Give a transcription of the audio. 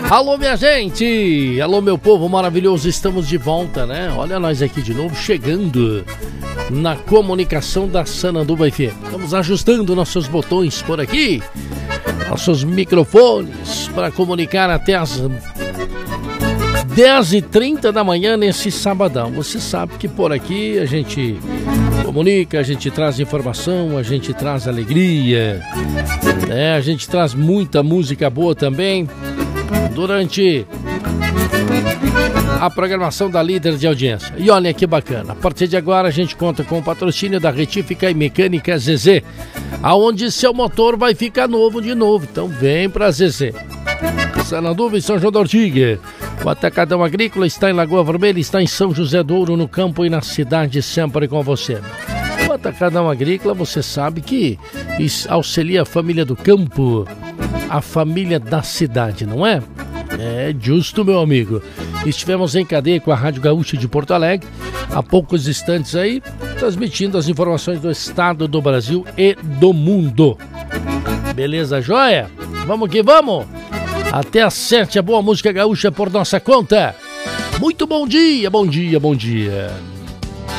Alô, minha gente! Alô, meu povo maravilhoso, estamos de volta, né? Olha nós aqui de novo, chegando na comunicação da Sananduva FM. Estamos ajustando nossos botões por aqui, nossos microfones, para comunicar até as 10h30 da manhã nesse sabadão. Você sabe que por aqui a gente comunica, a gente traz informação, a gente traz alegria, né? A gente traz muita música boa também durante a programação da líder de audiência. E olha que bacana, a partir de agora a gente conta com o patrocínio da Retífica e Mecânica ZZ, aonde seu motor vai ficar novo de novo. Então vem pra ZZ. Sananduva e São João da Ortiga. O Atacadão Agrícola está em Lagoa Vermelha, está em São José do Ouro, no campo e na cidade, sempre com você. O Atacadão Agrícola, você sabe que auxilia a família do campo, a família da cidade, não é? É justo, meu amigo. Estivemos em cadeia com a Rádio Gaúcha de Porto Alegre, há poucos instantes aí, transmitindo as informações do estado, do Brasil e do mundo. Beleza, joia? Vamos que vamos! Até às 7, a boa música gaúcha por nossa conta. Muito bom dia, bom dia, bom dia.